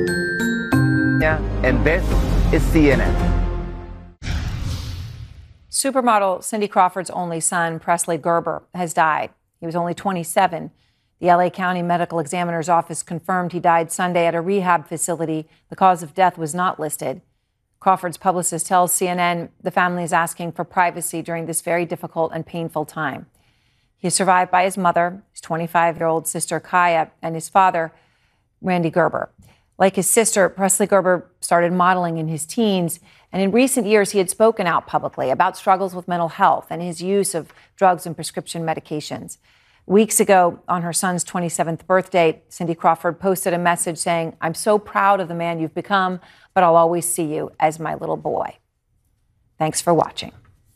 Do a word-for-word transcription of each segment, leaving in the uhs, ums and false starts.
And this is C N N. Supermodel Cindy Crawford's only son, Presley Gerber, has died. He was only twenty-seven. The L A County Medical Examiner's Office confirmed he died Sunday at a rehab facility. The cause of death was not listed. Crawford's publicist tells C N N the family is asking for privacy during this very difficult and painful time. He is survived by his mother, his twenty-five-year-old sister Kaya, and his father, Randy Gerber. Like his sister, Presley Gerber started modeling in his teens, and in recent years he had spoken out publicly about struggles with mental health and his use of drugs and prescription medications. Weeks ago, on her son's twenty-seventh birthday, Cindy Crawford posted a message saying, "I'm so proud of the man you've become, but I'll always see you as my little boy." Thanks for watching.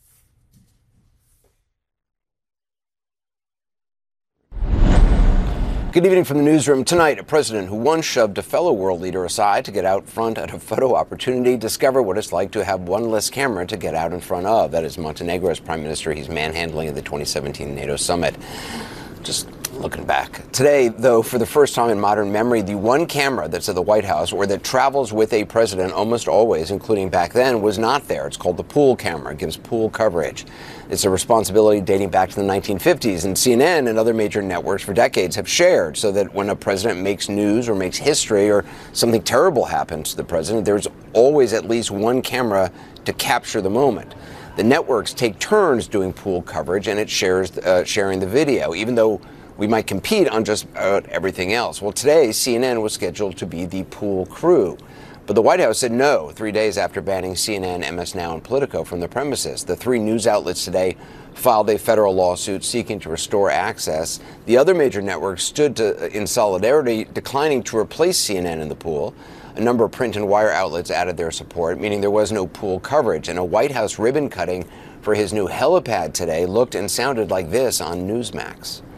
Good evening from the newsroom. Tonight, a president who once shoved a fellow world leader aside to get out front at a photo opportunity discovered what it's like to have one less camera to get out in front of. That is Montenegro's prime minister. He's manhandling at the twenty seventeen NATO summit. Just looking back. Today, though, for the first time in modern memory, the one camera that's at the White House or that travels with a president almost always, including back then, was not there. It's called the pool camera. It gives pool coverage. It's a responsibility dating back to the nineteen fifties, and C N N and other major networks for decades have shared so that when a president makes news or makes history or something terrible happens to the president, there's always at least one camera to capture the moment. The networks take turns doing pool coverage, and it shares uh, sharing the video, even though we might compete on just about everything else. Well, today, C N N was scheduled to be the pool crew. But the White House said no, three days after banning C N N, M S Now, and Politico from the premises. The three news outlets today filed a federal lawsuit seeking to restore access. The other major networks stood to, in solidarity, declining to replace C N N in the pool. A number of print and wire outlets added their support, meaning there was no pool coverage. And a White House ribbon cutting for his new helipad today looked and sounded like this on Newsmax.